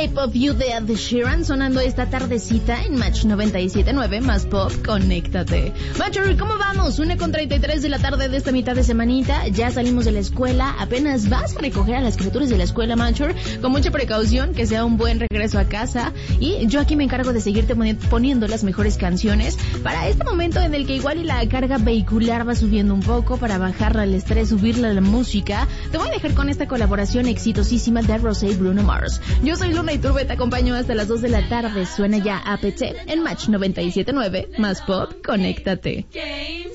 Shape of You de Ed Sheeran sonando esta tardecita en Match 97.9 más Pop, conéctate. Matcher, ¿cómo vamos? 1:33 de la tarde de esta mitad de semanita. Ya salimos de la escuela, apenas vas a recoger a las criaturas de la escuela, Matcher, con mucha precaución, que sea un buen regreso a casa. Y yo aquí me encargo de seguirte poniendo las mejores canciones para este momento en el que igual y la carga vehicular va subiendo un poco, para bajarle al estrés, subirle a la música. Te voy a dejar con esta colaboración exitosísima de Rosé y Bruno Mars. Yo soy Luna Iturbe, te acompaño hasta las 2 de la tarde. Suena ya APT en Match 97.9 más Pop, conéctate.